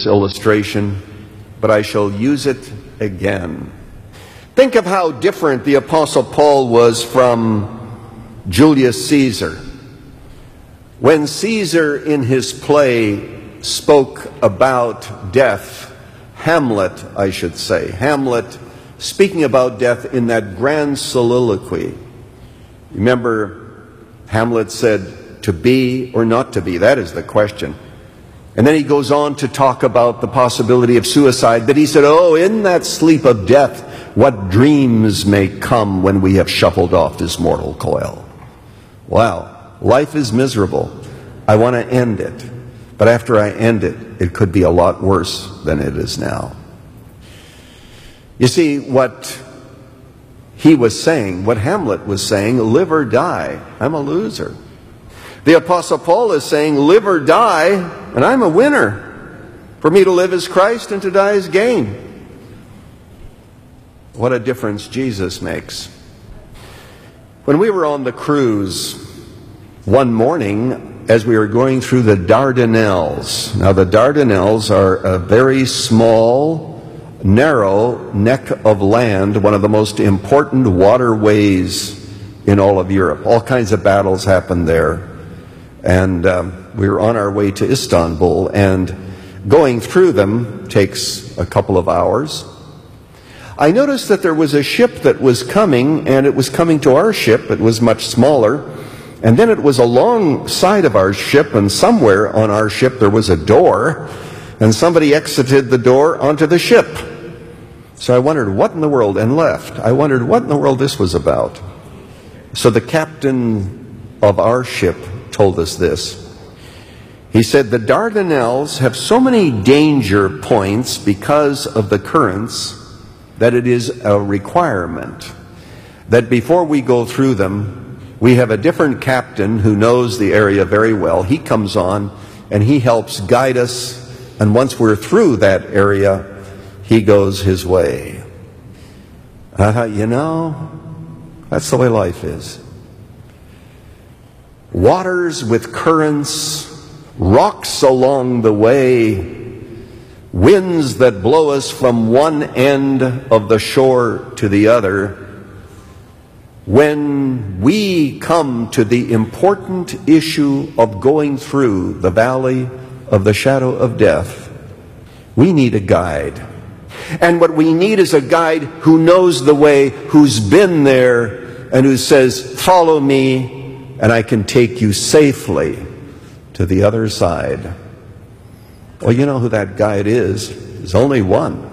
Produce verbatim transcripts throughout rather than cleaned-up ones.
this illustration, but I shall use it again. Think of how different the Apostle Paul was from Julius Caesar. When Caesar in his play spoke about death, Hamlet, I should say, Hamlet speaking about death in that grand soliloquy. Remember, Hamlet said, to be or not to be, that is the question. And then he goes on to talk about the possibility of suicide, but he said, oh, in that sleep of death, what dreams may come when we have shuffled off this mortal coil. Wow, life is miserable. I want to end it. But after I end it, it could be a lot worse than it is now. You see, what he was saying, what Hamlet was saying, live or die, I'm a loser. The Apostle Paul is saying, live or die, and I'm a winner. For me to live is Christ and to die is gain. What a difference Jesus makes. When we were on the cruise one morning, as we were going through the Dardanelles. Now, the Dardanelles are a very small, narrow neck of land, one of the most important waterways in all of Europe. All kinds of battles happened there. And um, we were on our way to Istanbul, and going through them takes a couple of hours. I noticed that there was a ship that was coming, and it was coming to our ship. It was much smaller. And then it was alongside of our ship, and somewhere on our ship there was a door, and somebody exited the door onto the ship. So I wondered what in the world, and left. I wondered what in the world this was about. So the captain of our ship told us this. He said, the Dardanelles have so many danger points because of the currents that it is a requirement that before we go through them, we have a different captain who knows the area very well. He comes on and he helps guide us, and once we're through that area, he goes his way. I thought, you know, that's the way life is. Waters with currents, rocks along the way, winds that blow us from one end of the shore to the other. When we come to the important issue of going through the valley of the shadow of death, we need a guide. And what we need is a guide who knows the way, who's been there, and who says, follow me, and I can take you safely to the other side. Well, you know who that guide is. There's only one.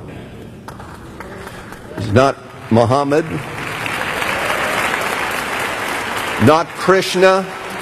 It's not Muhammad, not Krishna,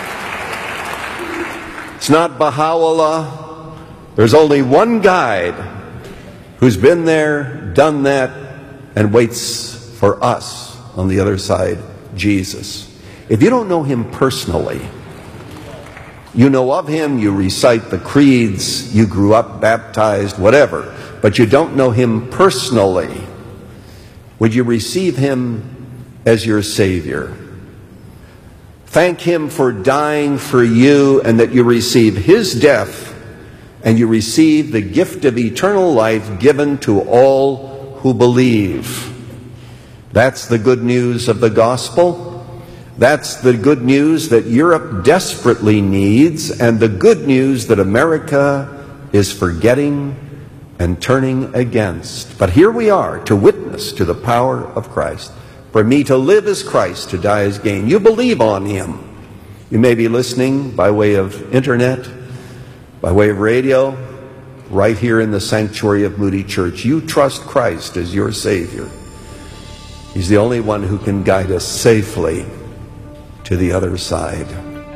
it's not Baha'u'llah. There's only one guide who's been there, done that, and waits for us on the other side, Jesus. If you don't know him personally, you know of him, you recite the creeds, you grew up baptized, whatever, but you don't know him personally, would you receive him as your Savior? Thank him for dying for you, and that you receive his death and you receive the gift of eternal life given to all who believe. That's the good news of the gospel. That's the good news that Europe desperately needs, and the good news that America is forgetting and turning against. But here we are to witness to the power of Christ. For me to live is Christ, to die is gain. You believe on him. You may be listening by way of internet, by way of radio, right here in the sanctuary of Moody Church. You trust Christ as your Savior. He's the only one who can guide us safely to the other side.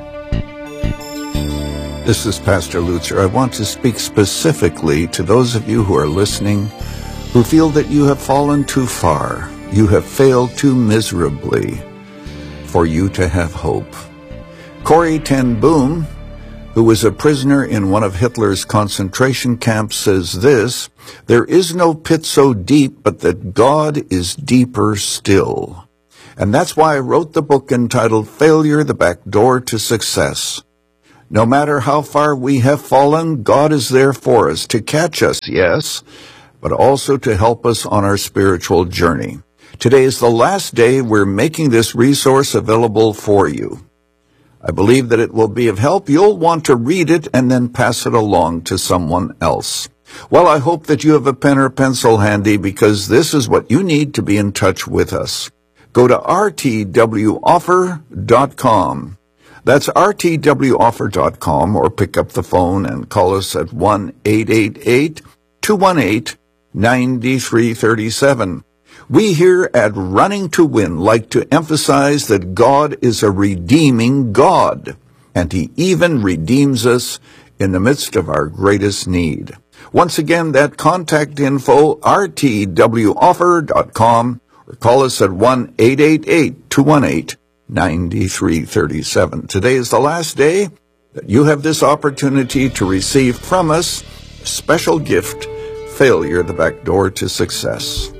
This is Pastor Lutzer. I want to speak specifically to those of you who are listening who feel that you have fallen too far, you have failed too miserably for you to have hope. Corrie ten Boom, who was a prisoner in one of Hitler's concentration camps, says this: there is no pit so deep but that God is deeper still. And that's why I wrote the book entitled Failure, the Back Door to Success. No matter how far we have fallen, God is there for us, to catch us, yes, but also to help us on our spiritual journey. Today is the last day we're making this resource available for you. I believe that it will be of help. You'll want to read it and then pass it along to someone else. Well, I hope that you have a pen or pencil handy, because this is what you need to be in touch with us. Go to r t w offer dot com. That's r t w offer dot com, or pick up the phone and call us at one eight eight eight, two one eight, nine three three seven. We here at Running to Win like to emphasize that God is a redeeming God, and He even redeems us in the midst of our greatest need. Once again, that contact info, r t w offer dot com, or call us at one eight eight eight, two one eight, nine three three seven. Today is the last day that you have this opportunity to receive from us a special gift, Failure, the Back Door to Success.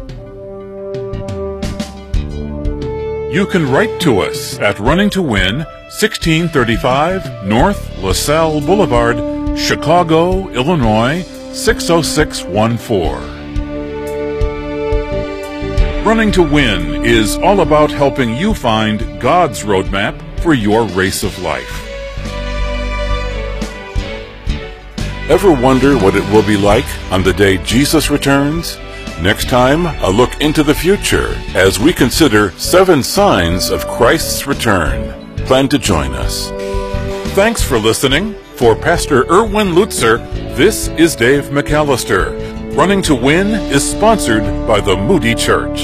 You can write to us at Running to Win, sixteen thirty-five North LaSalle Boulevard, Chicago, Illinois, six oh six one four. Running to Win is all about helping you find God's roadmap for your race of life. Ever wonder what it will be like on the day Jesus returns? Next time, a look into the future as we consider seven signs of Christ's return. Plan to join us. Thanks for listening. For Pastor Erwin Lutzer, this is Dave McAllister. Running to Win is sponsored by the Moody Church.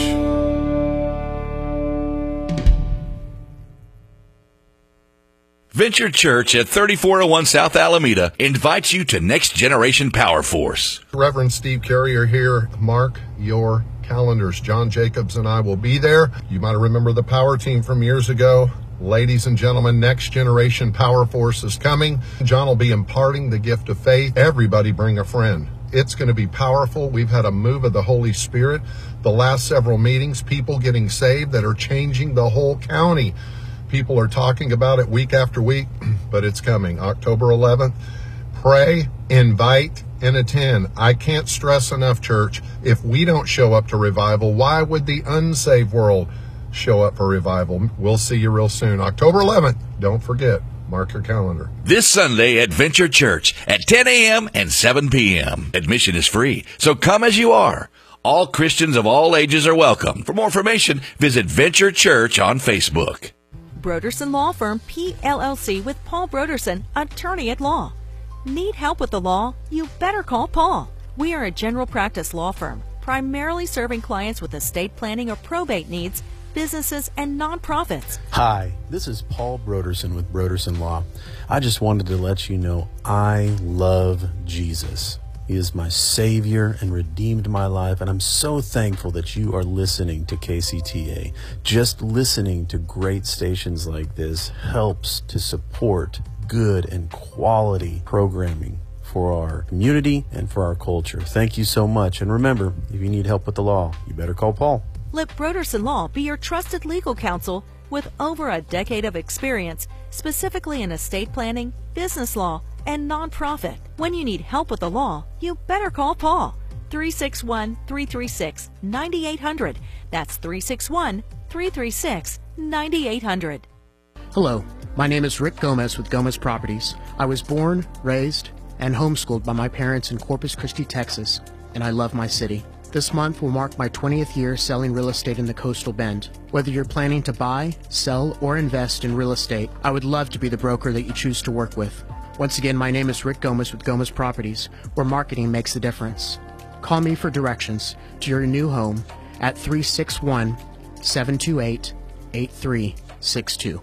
Venture Church at thirty-four oh one South Alameda invites you to Next Generation Power Force. Reverend Steve Carrier here. Mark your calendars. John Jacobs and I will be there. You might remember the power team from years ago. Ladies and gentlemen, Next Generation Power Force is coming. John will be imparting the gift of faith. Everybody bring a friend. It's going to be powerful. We've had a move of the Holy Spirit. The last several meetings, people getting saved that are changing the whole county. People are talking about it week after week, but it's coming. October eleventh. Pray, invite, and attend. I can't stress enough, church, if we don't show up to revival, why would the unsaved world show up for revival? We'll see you real soon. October eleventh. Don't forget. Mark your calendar. This Sunday at Venture Church at ten a.m. and seven p.m. Admission is free, so come as you are. All Christians of all ages are welcome. For more information, visit Venture Church on Facebook. Broderson Law Firm, P L L C, with Paul Broderson, attorney at law. Need help with the law? You better call Paul. We are a general practice law firm, primarily serving clients with estate planning or probate needs, businesses, and nonprofits. Hi, this is Paul Broderson with Broderson Law. I just wanted to let you know I love Jesus. He is my Savior and redeemed my life, and I'm so thankful that you are listening to K C T A. Just listening to great stations like this helps to support good and quality programming for our community and for our culture. Thank you so much, and remember, if you need help with the law, you better call Paul. Let Broderson Law be your trusted legal counsel with over a decade of experience, specifically in estate planning, business law, and nonprofit. When you need help with the law, you better call Paul. three six one, three three six, nine eight hundred. That's three six one, three three six, nine eight hundred. Hello, my name is Rick Gomez with Gomez Properties. I was born, raised, and homeschooled by my parents in Corpus Christi, Texas, and I love my city. This month will mark my twentieth year selling real estate in the Coastal Bend. Whether you're planning to buy, sell, or invest in real estate, I would love to be the broker that you choose to work with. Once again, my name is Rick Gomez with Gomez Properties, where marketing makes a difference. Call me for directions to your new home at three six one, seven two eight, eight three six two.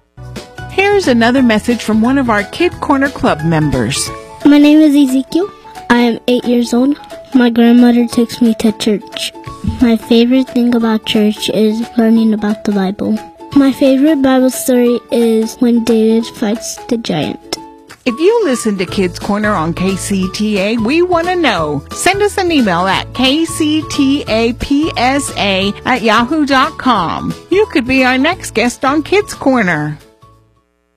Here's another message from one of our Kid Corner Club members. My name is Ezekiel. I am eight years old. My grandmother takes me to church. My favorite thing about church is learning about the Bible. My favorite Bible story is when David fights the giant. If you listen to Kids Corner on K C T A, we want to know. Send us an email at k c t a p s a at yahoo dot com. You could be our next guest on Kids Corner.